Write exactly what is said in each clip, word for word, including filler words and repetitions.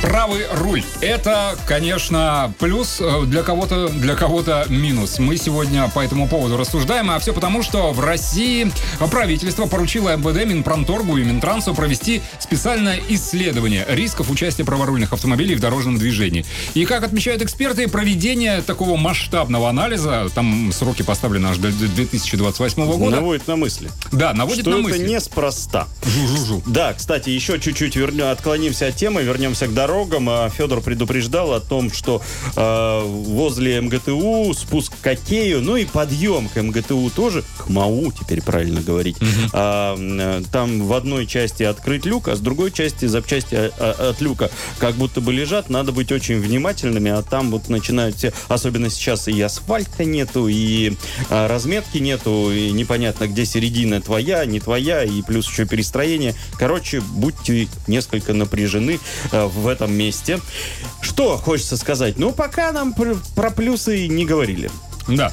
Правый руль. Это, конечно, плюс, для кого-то, для кого-то минус. Мы сегодня по этому поводу рассуждаем, а все потому, что в России правительство поручило эм вэ дэ, Минпромторгу и Минтрансу провести специальное исследование рисков участия праворульных автомобилей в дорожном движении. И, как отмечают эксперты, проведение такого масштабного анализа, там сроки поставлены аж до две тысячи двадцать восьмого года. Наводит на мысли. Да, наводит что на мысли. Что это неспроста. Жу-жу-жу. Да, кстати, еще чуть-чуть вернем, отклонимся от темы, вернемся к дорогам. Федор предупреждал о том, что э, возле эм гэ тэ у спуск к Окею, ну и подъем к эм гэ тэ у тоже, к МАУ теперь правильно говорить. Mm-hmm. А, там в одной части открыть люк, а с другой части запчасти от люка как будто бы лежат. Надо быть очень внимательными, а там вот начинают все, особенно сейчас и асфальта нету, и а, разметки нету, и непонятно, где середина твоя, не твоя, и плюс еще перестроение. Короче, будьте несколько напряжены а, в этом месте. Что хочется сказать? Ну, пока нам пр- про плюсы не говорили. Да,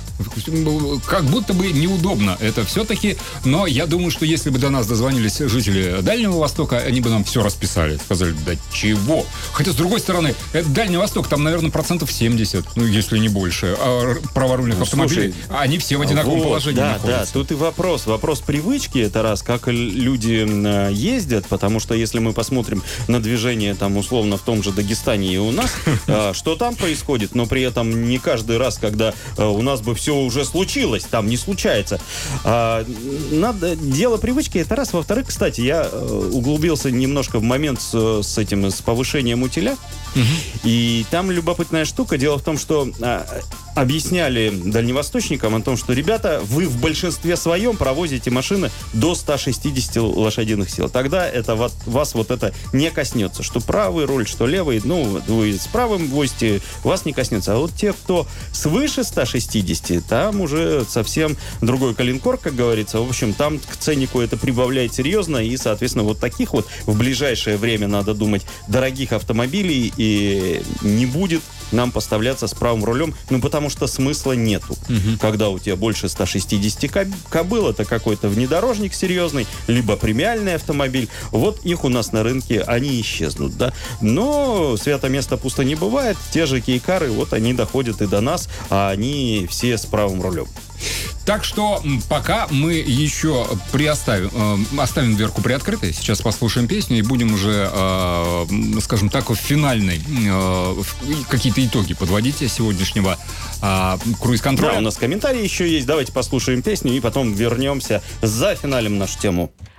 как будто бы неудобно это все-таки, но я думаю, что если бы до нас дозвонились жители Дальнего Востока, они бы нам все расписали, сказали, да чего? Хотя, с другой стороны, это Дальний Восток, там, наверное, процентов семьдесят, ну, если не больше, а праворульных ну, автомобилей, слушай, они все в одинаковом вот, положении да, находятся. Да, тут и вопрос, вопрос привычки, это раз, как люди ездят, потому что если мы посмотрим на движение, там, условно, в том же Дагестане и у нас, что там происходит, но при этом не каждый раз, когда у нас бы все уже случилось, там не случается. А, надо, дело привычки, это раз. Во-вторых, кстати, я э, углубился немножко в момент с, с этим, с повышением утиля. Угу. И там любопытная штука. Дело в том, что а, объясняли дальневосточникам о том, что, ребята, вы в большинстве своем провозите машины до ста шестидесяти лошадиных сил. Тогда это вот, вас вот это не коснется. Что правый руль, что левый, ну, вы с правым возите, вас не коснется. А вот те, кто свыше ста шестидесяти, там уже совсем другой калинкор, как говорится. В общем, там к ценнику это прибавляет серьезно. И, соответственно, вот таких вот в ближайшее время, надо думать, дорогих автомобилей и не будет нам поставляться с правым рулем, ну, потому что смысла нету. Угу. Когда у тебя больше ста шестидесяти кобыл, это какой-то внедорожник серьезный, либо премиальный автомобиль, вот их у нас на рынке, они исчезнут, да. Но свято место пусто не бывает, те же кейкары, вот они доходят и до нас, а они все с правым рулем. Так что пока мы еще приоставим, э, оставим дверку приоткрытой. Сейчас послушаем песню и будем уже, э, скажем так, в финальной э, какие-то итоги подводить сегодняшнего э, круиз-контроля. Да, у нас комментарии еще есть. Давайте послушаем песню и потом вернемся за финалем нашу тему.